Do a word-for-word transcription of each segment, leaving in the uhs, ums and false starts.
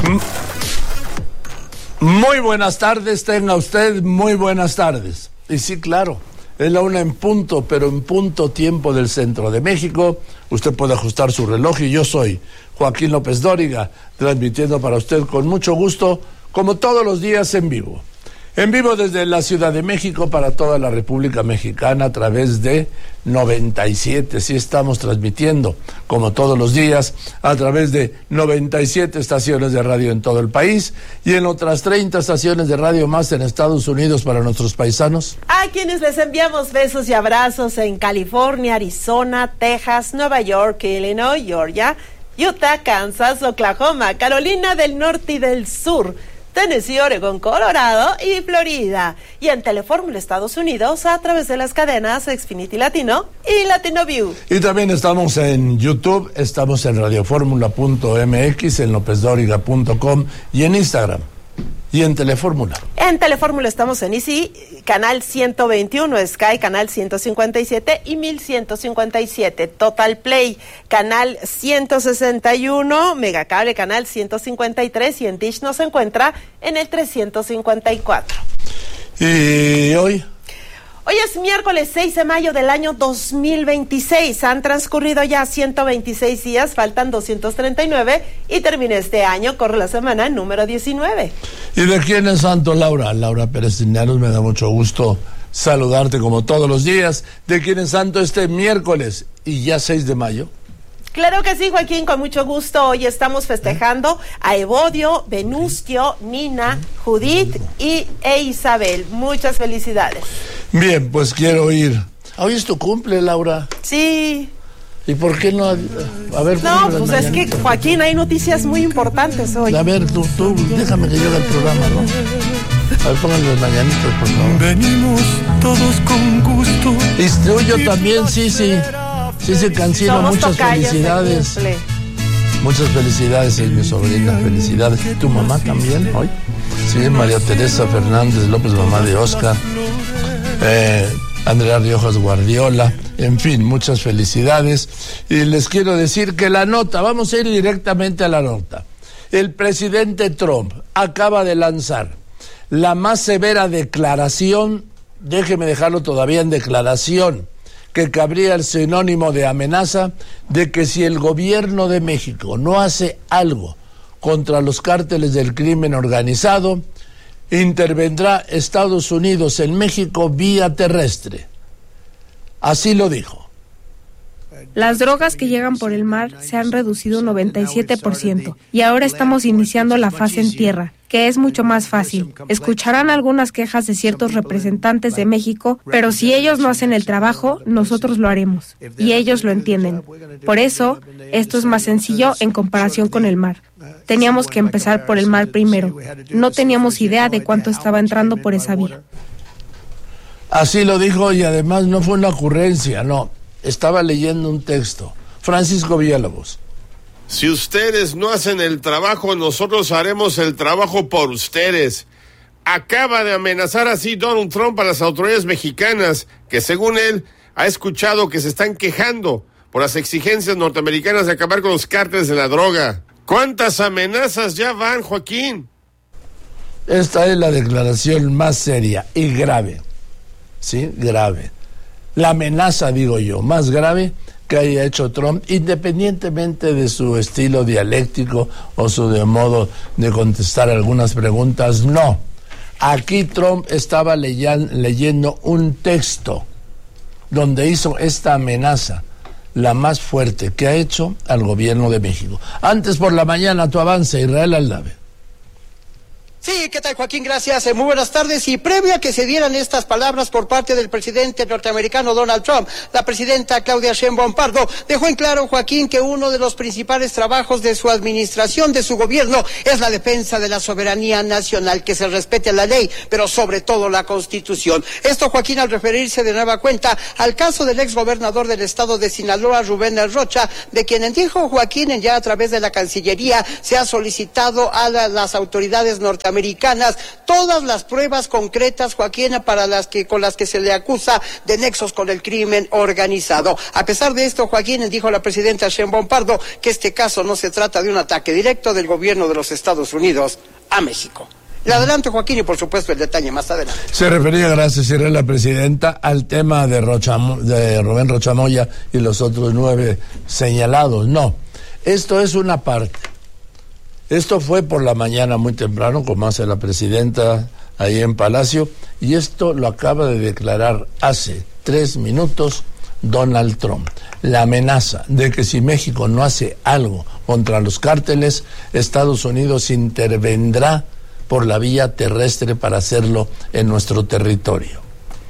Muy buenas tardes, tenga usted muy buenas tardes. Y sí, claro, es la una en punto, pero en punto tiempo del centro de México. Usted puede ajustar su reloj y yo soy Joaquín López Dóriga, transmitiendo para usted con mucho gusto, como todos los días en vivo. En vivo desde la Ciudad de México para toda la República Mexicana a través de noventa y siete. Sí, estamos transmitiendo, como todos los días, a través de noventa y siete estaciones de radio en todo el país y en otras treinta estaciones de radio más en Estados Unidos para nuestros paisanos. A quienes les enviamos besos y abrazos en California, Arizona, Texas, Nueva York, Illinois, Georgia, Utah, Kansas, Oklahoma, Carolina del Norte y del Sur, Tennessee, Oregón, Colorado y Florida. Y en Telefórmula Estados Unidos a través de las cadenas Xfinity Latino y Latino View. Y también estamos en YouTube, estamos en radioformula punto m x, en lopez dóriga punto com y en Instagram. Y en Telefórmula. En Telefórmula estamos en Easy, canal ciento veintiuno, Sky, canal ciento cincuenta y siete y mil ciento cincuenta y siete. Total Play, canal ciento sesenta y uno, Megacable, canal ciento cincuenta y tres y en Dish nos encuentra en el trescientos cincuenta y cuatro. ¿Y hoy? Hoy es miércoles seis de mayo del año dos mil veintiséis. Han transcurrido ya ciento veintiséis días, faltan doscientos treinta y nueve y termina este año, corre la semana número diecinueve. ¿Y de quién es santo, Laura? Laura Pérez Cisneros, me da mucho gusto saludarte como todos los días. ¿De quién es santo este miércoles y ya seis de mayo? Claro que sí, Joaquín, con mucho gusto. Hoy estamos festejando a Evodio, Venustio, Nina, Judith y e Isabel. Muchas felicidades. Bien, pues quiero ir. Hoy es tu cumple, Laura. Sí. ¿Y por qué no? A ver, no, pues es que, Joaquín, hay noticias muy importantes hoy. A ver, tú, tú, déjame que llegue el programa, ¿no? A ver, pónganle las mañanitas, por favor. Venimos todos con gusto. Y tú, yo también, sí, sí. Sí, sí, Cancino, Somos muchas felicidades. Muchas felicidades, es mi sobrina, felicidades. ¿Tu mamá también hoy? Sí, María Teresa Fernández López, mamá de Oscar. Eh, Andrea Riojas Guardiola, en fin, muchas felicidades. Y les quiero decir que la nota, vamos a ir directamente a la nota. El presidente Trump acaba de lanzar la más severa declaración, déjeme dejarlo todavía en declaración, que cabría el sinónimo de amenaza, de que si el gobierno de México no hace algo contra los cárteles del crimen organizado, intervendrá Estados Unidos en México vía terrestre. Así lo dijo. Las drogas que llegan por el mar se han reducido un noventa y siete por ciento y ahora estamos iniciando la fase en tierra, que es mucho más fácil. Escucharán algunas quejas de ciertos representantes de México, pero si ellos no hacen el trabajo, nosotros lo haremos. Y ellos lo entienden. Por eso, esto es más sencillo en comparación con el mar. Teníamos que empezar por el mar primero. No teníamos idea de cuánto estaba entrando por esa vía. Así lo dijo y además no fue una ocurrencia, no. Estaba leyendo un texto. Francisco Villalobos. Si ustedes no hacen el trabajo, nosotros haremos el trabajo por ustedes. Acaba de amenazar así Donald Trump a las autoridades mexicanas, que según él ha escuchado que se están quejando por las exigencias norteamericanas de acabar con los cárteles de la droga. ¿Cuántas amenazas ya van, Joaquín? Esta es la declaración más seria y grave. ¿Sí? Grave. La amenaza, digo yo, más grave que haya hecho Trump, independientemente de su estilo dialéctico o su de modo de contestar algunas preguntas, no. Aquí Trump estaba leyan, leyendo un texto donde hizo esta amenaza, la más fuerte que ha hecho al gobierno de México. Antes por la mañana, tu avance, Israel Aldave. Sí, ¿qué tal, Joaquín? Gracias, eh, muy buenas tardes. Y previo a que se dieran estas palabras por parte del presidente norteamericano Donald Trump, la presidenta Claudia Sheinbaum Pardo dejó en claro, Joaquín, que uno de los principales trabajos de su administración, de su gobierno, es la defensa de la soberanía nacional, que se respete la ley, pero sobre todo la Constitución. Esto, Joaquín, al referirse de nueva cuenta al caso del exgobernador del estado de Sinaloa, Rubén Rocha, de quien dijo, Joaquín, ya a través de la Cancillería se ha solicitado a la, las autoridades norteamericanas norteamericanas todas las pruebas concretas, Joaquín, para las que con las que se le acusa de nexos con el crimen organizado. A pesar de esto, Joaquín, dijo la presidenta Sheinbaum Pardo que este caso no se trata de un ataque directo del gobierno de los Estados Unidos a México. Le adelanto, Joaquín, y por supuesto el detalle más adelante. Se refería, gracias, Irene, la presidenta, al tema de, Rochamo, de Rubén Rocha Moya y los otros nueve señalados. No, esto es una parte. Esto fue por la mañana muy temprano, como hace la presidenta ahí en Palacio, y esto lo acaba de declarar hace tres minutos Donald Trump. La amenaza de que si México no hace algo contra los cárteles, Estados Unidos intervendrá por la vía terrestre para hacerlo en nuestro territorio.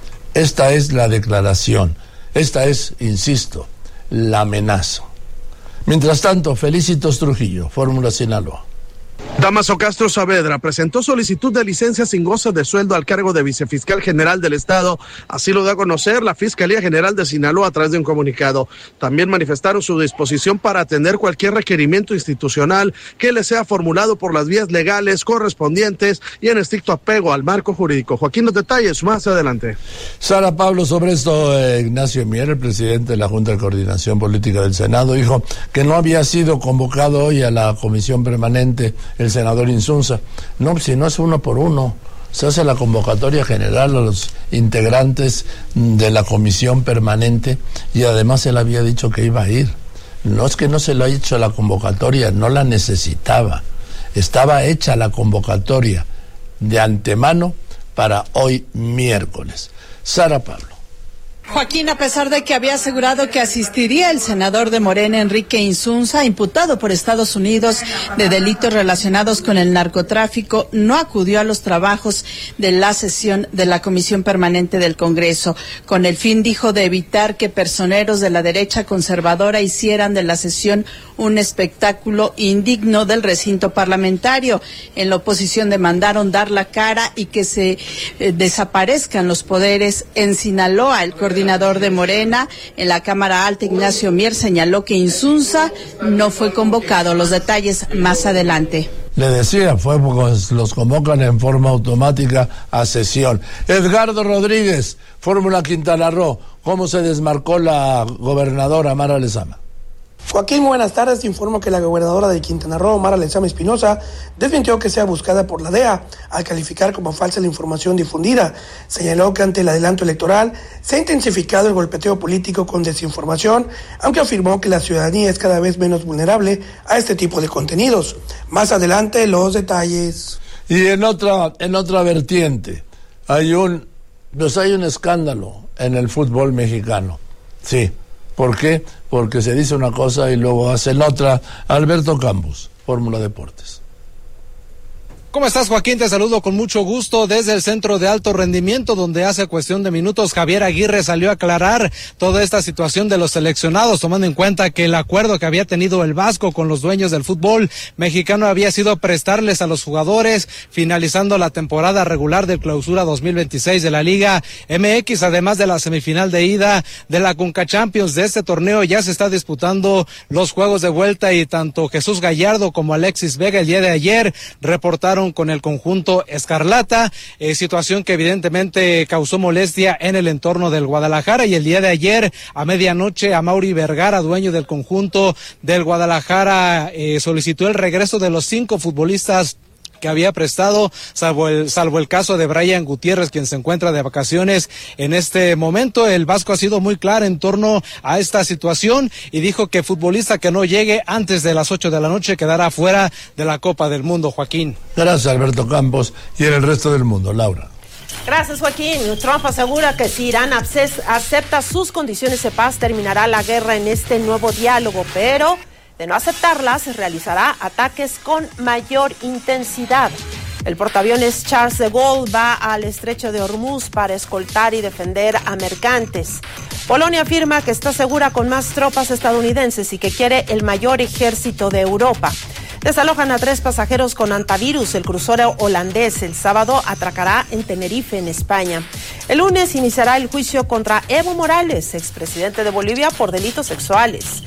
Esta es la declaración, esta es, insisto, la amenaza. Mientras tanto, Felicitos Trujillo, Fórmula Sinaloa. Damaso Castro Saavedra presentó solicitud de licencia sin goce de sueldo al cargo de vicefiscal general del Estado. Así lo da a conocer la Fiscalía General de Sinaloa a través de un comunicado. También manifestaron su disposición para atender cualquier requerimiento institucional que les sea formulado por las vías legales correspondientes y en estricto apego al marco jurídico. Joaquín, los detalles más adelante. Sara Pablo, sobre esto, eh, Ignacio Mier, el presidente de la Junta de Coordinación Política del Senado, dijo que no había sido convocado hoy a la comisión permanente el senador Insunza. No, si no es uno por uno, se hace la convocatoria general a los integrantes de la comisión permanente y además él había dicho que iba a ir. No es que no se lo ha hecho la convocatoria, no la necesitaba. Estaba hecha la convocatoria de antemano para hoy miércoles. Sara Pablo. Joaquín, a pesar de que había asegurado que asistiría el senador de Morena, Enrique Insunza, imputado por Estados Unidos de delitos relacionados con el narcotráfico, no acudió a los trabajos de la sesión de la Comisión Permanente del Congreso, con el fin, dijo, de evitar que personeros de la derecha conservadora hicieran de la sesión un espectáculo indigno del recinto parlamentario. En la oposición demandaron dar la cara y que se eh, desaparezcan los poderes en Sinaloa. El coordinador de Morena en la Cámara Alta, Ignacio Mier, señaló que Insunza no fue convocado. Los detalles más adelante. Le decía, fue porque los convocan en forma automática a sesión. Edgardo Rodríguez, Fórmula Quintana Roo, ¿cómo se desmarcó la gobernadora Mara Lezama? Joaquín, buenas tardes. Te informo que la gobernadora de Quintana Roo, Mara Lezama Espinosa, desmintió que sea buscada por la D E A al calificar como falsa la información difundida. Señaló que ante el adelanto electoral se ha intensificado el golpeteo político con desinformación, aunque afirmó que la ciudadanía es cada vez menos vulnerable a este tipo de contenidos. Más adelante los detalles. Y en otra, en otra vertiente, hay un, pues hay un escándalo en el fútbol mexicano. Sí. ¿Por qué? Porque se dice una cosa y luego hacen otra. Alberto Campos, Fórmula Deportes. ¿Cómo estás, Joaquín? Te saludo con mucho gusto desde el Centro de Alto Rendimiento, donde hace cuestión de minutos Javier Aguirre salió a aclarar toda esta situación de los seleccionados, tomando en cuenta que el acuerdo que había tenido el Vasco con los dueños del fútbol mexicano había sido prestarles a los jugadores, finalizando la temporada regular del Clausura dos mil veintiséis de la Liga M X, además de la semifinal de ida de la Conca Champions. De este torneo ya se está disputando los juegos de vuelta y tanto Jesús Gallardo como Alexis Vega el día de ayer reportaron con el conjunto escarlata, eh, situación que evidentemente causó molestia en el entorno del Guadalajara. Y el día de ayer a medianoche Amaury Vergara, dueño del conjunto del Guadalajara, eh, solicitó el regreso de los cinco futbolistas que había prestado, salvo el, salvo el caso de Brian Gutiérrez, quien se encuentra de vacaciones en este momento. El Vasco ha sido muy claro en torno a esta situación y dijo que futbolista que no llegue antes de las ocho de la noche quedará fuera de la Copa del Mundo, Joaquín. Gracias, Alberto Campos. Y en el resto del mundo, Laura. Gracias, Joaquín. Trump asegura que si Irán acepta sus condiciones de paz, terminará la guerra en este nuevo diálogo, pero de no aceptarlas, realizará ataques con mayor intensidad. El portaaviones Charles de Gaulle va al estrecho de Hormuz para escoltar y defender a mercantes. Polonia afirma que está segura con más tropas estadounidenses y que quiere el mayor ejército de Europa. Desalojan a tres pasajeros con antivirus. El crucero holandés el sábado atracará en Tenerife, en España. El lunes iniciará el juicio contra Evo Morales, expresidente de Bolivia, por delitos sexuales.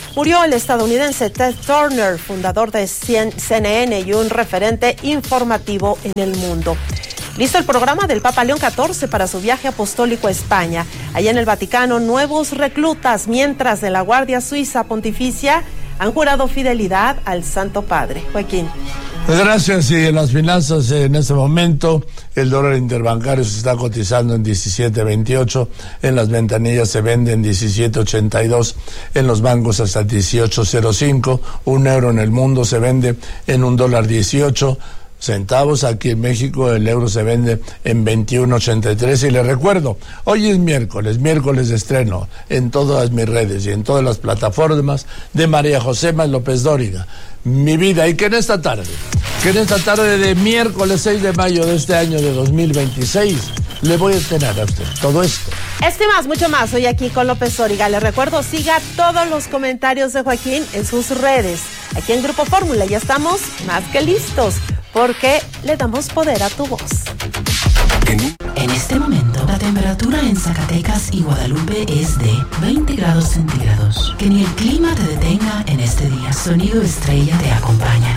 Murió el estadounidense Ted Turner, fundador de C N N y un referente informativo en el mundo. Listo el programa del Papa León catorce para su viaje apostólico a España. Allá en el Vaticano, nuevos reclutas, mientras de la Guardia Suiza Pontificia, han jurado fidelidad al Santo Padre. Joaquín. Gracias. Y en las finanzas, en este momento, el dólar interbancario se está cotizando en diecisiete veintiocho, en las ventanillas se vende en diecisiete ochenta y dos, en los bancos hasta dieciocho cero cinco, un euro en el mundo se vende en un dólar dieciocho centavos. Aquí en México el euro se vende en veintiuno ochenta y tres. Y les recuerdo, hoy es miércoles, miércoles de estreno en todas mis redes y en todas las plataformas de María Josema López Dóriga, Mi Vida. Y que en esta tarde, que en esta tarde de miércoles seis de mayo de este año de dos mil veintiséis, le voy a tener a usted todo esto. Este más, mucho más, hoy aquí con López Dóriga. Les recuerdo, siga todos los comentarios de Joaquín en sus redes. Aquí en Grupo Fórmula ya estamos más que listos, porque le damos poder a tu voz. En este momento, la temperatura en Zacatecas y Guadalupe es de veinte grados centígrados. Que ni el clima te detenga en este día. Sonido Estrella te acompaña.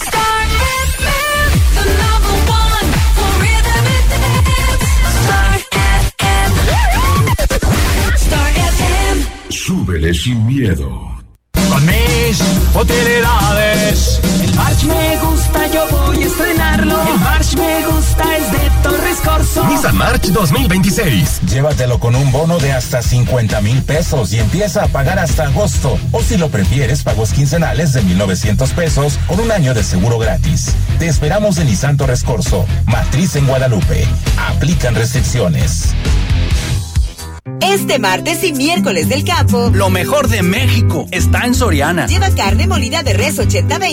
Súbele sin miedo. Con mis utilidades. El March me gusta, yo voy a estrenarlo. El March me gusta, es de Torres Corso. Nissan March dos mil veintiséis. Llévatelo con un bono de hasta cincuenta mil pesos y empieza a pagar hasta agosto. O si lo prefieres, pagos quincenales de mil novecientos pesos con un año de seguro gratis. Te esperamos en Nissan Torres Corso, matriz en Guadalupe. Aplican restricciones. Este martes y miércoles del campo, lo mejor de México está en Soriana. Lleva carne molida de res ochenta veinte